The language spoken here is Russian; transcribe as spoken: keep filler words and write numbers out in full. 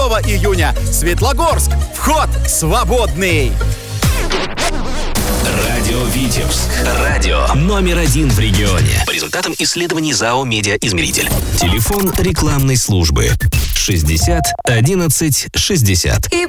июня. Светлогорск. Вход свободный. Радио Витебск. Радио номер один в регионе. По результатам исследований ЗАО «Медиаизмеритель». Телефон рекламной службы шестьдесят одиннадцать шестьдесят. И